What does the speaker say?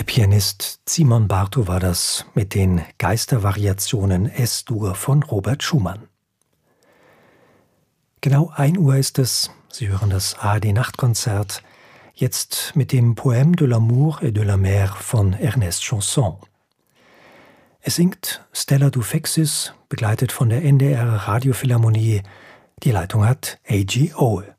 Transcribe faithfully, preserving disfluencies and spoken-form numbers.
Pianist Simon Bartow war das mit den Geistervariationen Es-Dur von Robert Schumann. Genau ein Uhr ist es, Sie hören das A R D-Nachtkonzert, jetzt mit dem Poème de l'amour et de la mer von Ernest Chausson. Es singt Stella Dufexis, begleitet von der N D R Radiophilharmonie. Die Leitung hat A G Ohl.